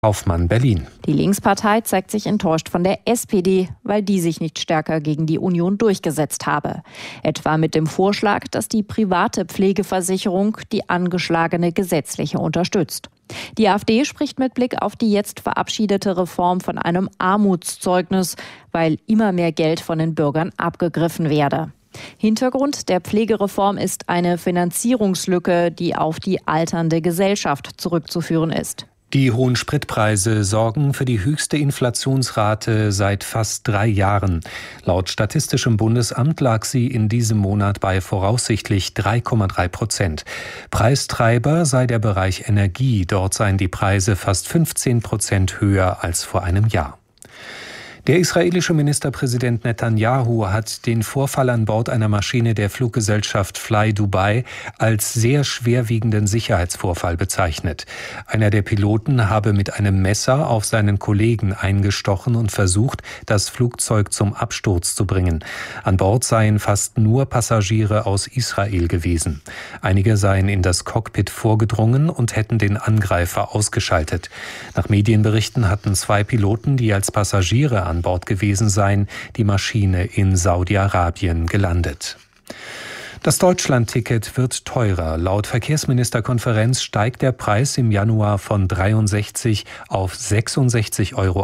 Kaufmann, Berlin. Die Linkspartei zeigt sich enttäuscht von der SPD, weil die sich nicht stärker gegen die Union durchgesetzt habe. Etwa mit dem Vorschlag, dass die private Pflegeversicherung die angeschlagene gesetzliche unterstützt. Die AfD spricht mit Blick auf die jetzt verabschiedete Reform von einem Armutszeugnis, weil immer mehr Geld von den Bürgern abgegriffen werde. Hintergrund der Pflegereform ist eine Finanzierungslücke, die auf die alternde Gesellschaft zurückzuführen ist. Die hohen Spritpreise sorgen für die höchste Inflationsrate seit fast 3 Jahren. Laut Statistischem Bundesamt lag sie in diesem Monat bei voraussichtlich 3,3%. Preistreiber sei der Bereich Energie. Dort seien die Preise fast 15% höher als vor einem Jahr. Der israelische Ministerpräsident Netanyahu hat den Vorfall an Bord einer Maschine der Fluggesellschaft Fly Dubai als sehr schwerwiegenden Sicherheitsvorfall bezeichnet. Einer der Piloten habe mit einem Messer auf seinen Kollegen eingestochen und versucht, das Flugzeug zum Absturz zu bringen. An Bord seien fast nur Passagiere aus Israel gewesen. Einige seien in das Cockpit vorgedrungen und hätten den Angreifer ausgeschaltet. Nach Medienberichten hatten 2 Piloten, die als Passagiere an Bord gewesen seien, die Maschine in Saudi-Arabien gelandet. Das Deutschland-Ticket wird teurer. Laut Verkehrsministerkonferenz steigt der Preis im Januar von 63 auf 66,80 Euro.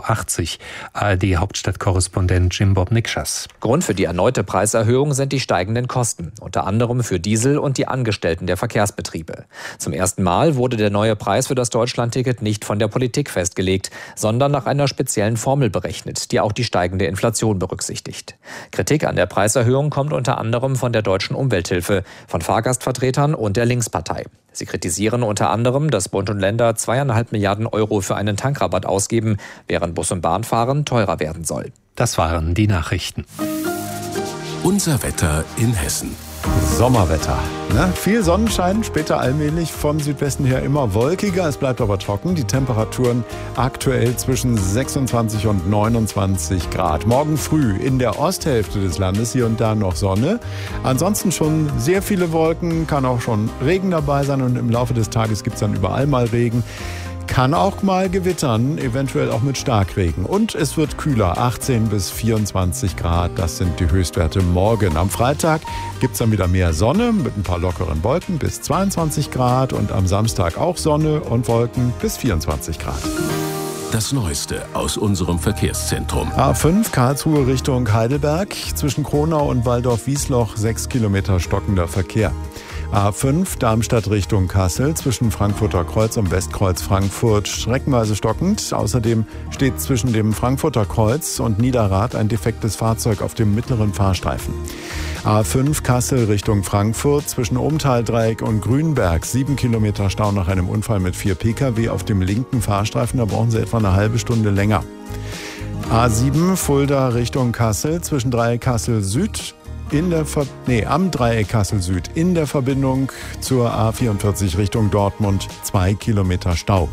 ARD-Hauptstadtkorrespondent Jim Bob Nikschas. Grund für die erneute Preiserhöhung sind die steigenden Kosten, unter anderem für Diesel und die Angestellten der Verkehrsbetriebe. Zum ersten Mal wurde der neue Preis für das Deutschland-Ticket nicht von der Politik festgelegt, sondern nach einer speziellen Formel berechnet, die auch die steigende Inflation berücksichtigt. Kritik an der Preiserhöhung kommt unter anderem von der Deutschen Umwelthilfe, von Fahrgastvertretern und der Linkspartei. Sie kritisieren unter anderem, dass Bund und Länder 2,5 Milliarden Euro für einen Tankrabatt ausgeben, während Bus- und Bahnfahren teurer werden soll. Das waren die Nachrichten. Unser Wetter in Hessen. Sommerwetter. Ne? Viel Sonnenschein, später allmählich von Südwesten her immer wolkiger. Es bleibt aber trocken. Die Temperaturen aktuell zwischen 26 und 29 Grad. Morgen früh in der Osthälfte des Landes hier und da noch Sonne. Ansonsten schon sehr viele Wolken, kann auch schon Regen dabei sein und im Laufe des Tages gibt es dann überall mal Regen. Kann auch mal gewittern, eventuell auch mit Starkregen. Und es wird kühler, 18 bis 24 Grad, das sind die Höchstwerte morgen. Am Freitag gibt es dann wieder mehr Sonne mit ein paar lockeren Wolken bis 22 Grad und am Samstag auch Sonne und Wolken bis 24 Grad. Das Neueste aus unserem Verkehrszentrum. A5 Karlsruhe Richtung Heidelberg, zwischen Kronau und Waldorf-Wiesloch 6 Kilometer stockender Verkehr. A5 Darmstadt Richtung Kassel, zwischen Frankfurter Kreuz und Westkreuz Frankfurt streckenweise stockend. Außerdem steht zwischen dem Frankfurter Kreuz und Niederrad ein defektes Fahrzeug auf dem mittleren Fahrstreifen. A5 Kassel Richtung Frankfurt, zwischen Umtaldreieck und Grünberg 7 Kilometer Stau nach einem Unfall mit 4 Pkw auf dem linken Fahrstreifen. Da brauchen Sie etwa eine halbe Stunde länger. A7 Fulda Richtung Kassel, zwischen Dreieck Kassel Süd am Dreieck Kassel Süd in der Verbindung zur A44 Richtung Dortmund 2 Kilometer Stau.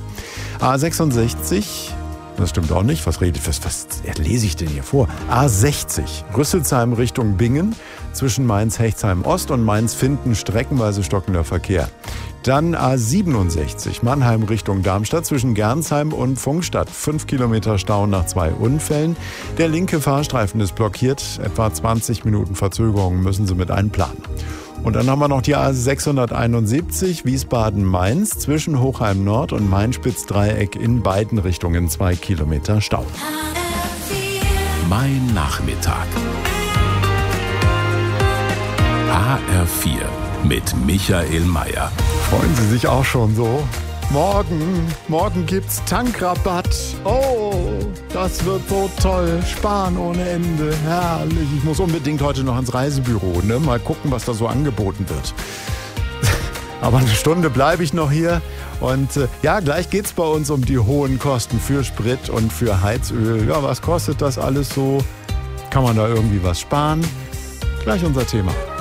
A66, das stimmt auch nicht, was lese ich denn hier vor? A60 Rüsselsheim Richtung Bingen, zwischen Mainz-Hechtsheim Ost und Mainz-Finden streckenweise stockender Verkehr. Dann A67 Mannheim Richtung Darmstadt, zwischen Gernsheim und Pfungstadt 5 Kilometer Stau nach 2 Unfällen. Der linke Fahrstreifen ist blockiert, etwa 20 Minuten Verzögerung müssen Sie mit einplanen. Und dann haben wir noch die A671 Wiesbaden-Mainz, zwischen Hochheim Nord und Main-Spitz-Dreieck in beiden Richtungen 2 Kilometer Stau. Mein Nachmittag. HR4 mit Michael Mayer. Freuen Sie sich auch schon so? Morgen gibt's Tankrabatt. Oh, das wird so toll. Sparen ohne Ende. Herrlich. Ich muss unbedingt heute noch ins Reisebüro, ne? Mal gucken, was da so angeboten wird. Aber eine Stunde bleibe ich noch hier. Und gleich geht's bei uns um die hohen Kosten für Sprit und für Heizöl. Ja, was kostet das alles so? Kann man da irgendwie was sparen? Gleich unser Thema.